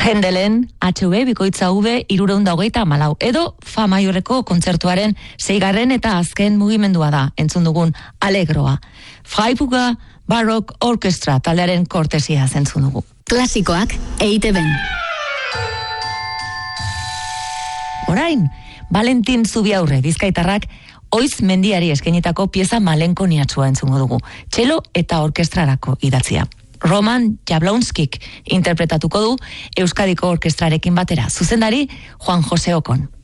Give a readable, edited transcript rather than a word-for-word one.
Hendelen HV bikoitza V 324 edo Fa maiorreko kontzertuaren 6. eta azken mugimendua da, entzun dugun Alegroa. Freiburger Baroque Orchestra taldearen kortesia entzun dugu. Klasikoak EITB-n. Orain, Valentin Zubiaurre bizkaitarrak Oiz mendiari eskainitako pieza malenkoniatsua entzungo dugu. Txelo eta orkestrarako idatzia. Roman Jablonskik interpretatuko du Euskadiko orkestrarekin batera. Zuzendari Juan Jose Okon.